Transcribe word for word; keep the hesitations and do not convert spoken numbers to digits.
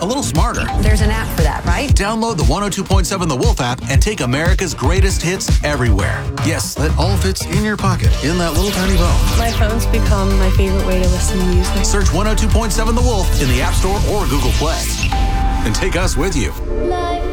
a little smarter. There's an app for that, right? Download the one oh two point seven The Wolf app and take America's greatest hits everywhere. Yes, that all fits in your pocket, in that little tiny phone. My phone's become my favorite way to listen to music. Search one oh two point seven The Wolf in the App Store or Google Play. And take us with you.